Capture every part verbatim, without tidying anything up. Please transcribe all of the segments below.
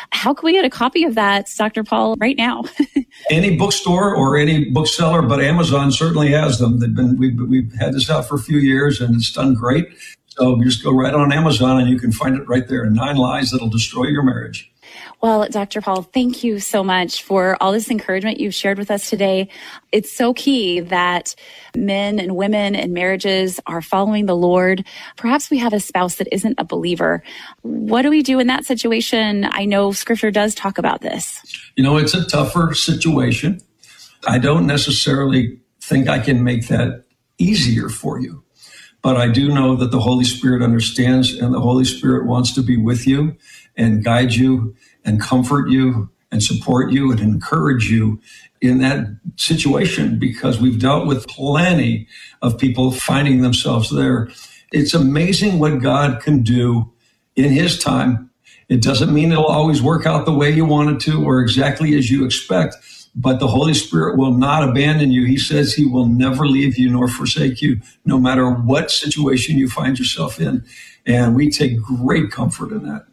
How can we get a copy of that, Doctor Paul, right now? Any bookstore or any bookseller, but Amazon certainly has them. They've been, we've, we've had this out for a few years and it's done great. So you just go right on Amazon and you can find it right there. Nine Lies That'll Destroy Your Marriage. Well, Doctor Paul, thank you so much for all this encouragement you've shared with us today. It's so key that men and women in marriages are following the Lord. Perhaps we have a spouse that isn't a believer. What do we do in that situation? I know Scripture does talk about this. You know, it's a tougher situation. I don't necessarily think I can make that easier for you. But I do know that the Holy Spirit understands and the Holy Spirit wants to be with you and guide you and comfort you and support you and encourage you in that situation, because we've dealt with plenty of people finding themselves there. It's amazing what God can do in His time. It doesn't mean it'll always work out the way you want it to or exactly as you expect, but the Holy Spirit will not abandon you. He says He will never leave you nor forsake you, no matter what situation you find yourself in. And we take great comfort in that.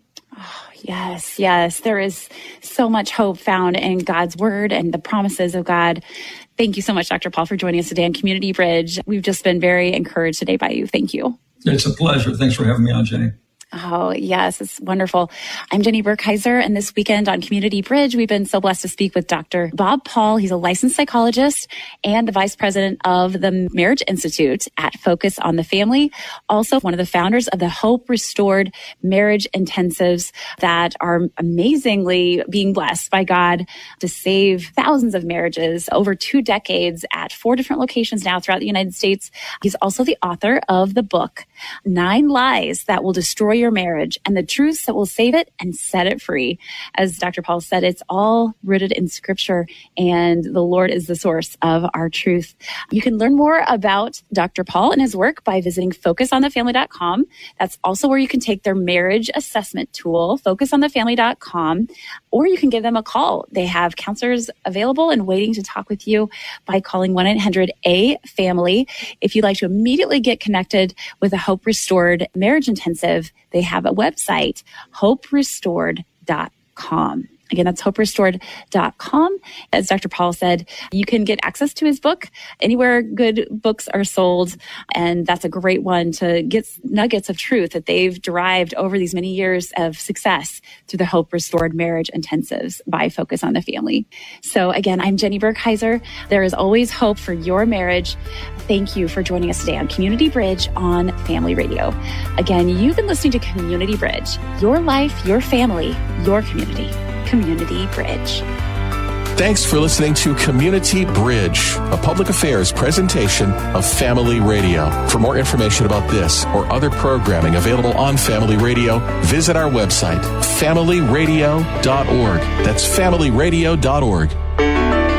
Yes, yes. There is so much hope found in God's word and the promises of God. Thank you so much, Doctor Paul, for joining us today on Community Bridge. We've just been very encouraged today by you. Thank you. It's a pleasure. Thanks for having me on, Jenny. Oh, yes, it's wonderful. I'm Jenny Burkheiser, and this weekend on Community Bridge, we've been so blessed to speak with Doctor Bob Paul. He's a licensed psychologist and the vice president of the Marriage Institute at Focus on the Family. Also, one of the founders of the Hope Restored Marriage Intensives that are amazingly being blessed by God to save thousands of marriages over two decades at four different locations now throughout the United States. He's also the author of the book, Nine Lies That Will Destroy Your Marriage and the Truths That Will Save It and Set It Free. As Doctor Paul said, it's all rooted in Scripture, and the Lord is the source of our truth. You can learn more about Doctor Paul and his work by visiting focus on the family dot com. That's also where you can take their marriage assessment tool, focus on the family dot com, or you can give them a call. They have counselors available and waiting to talk with you by calling one eight hundred A family. If you'd like to immediately get connected with a Hope Restored Marriage Intensive, they have a website, hope restored dot com. Again, that's hope restored dot com. As Doctor Paul said, you can get access to his book anywhere good books are sold. And that's a great one to get nuggets of truth that they've derived over these many years of success through the Hope Restored Marriage Intensives by Focus on the Family. So again, I'm Jenny Burkheiser. There is always hope for your marriage. Thank you for joining us today on Community Bridge on Family Radio. Again, you've been listening to Community Bridge, your life, your family, your community. Community Bridge. Thanks for listening to Community Bridge, a public affairs presentation of Family Radio. For more information about this or other programming available on Family Radio, visit our website, family radio dot org. That's family radio dot org.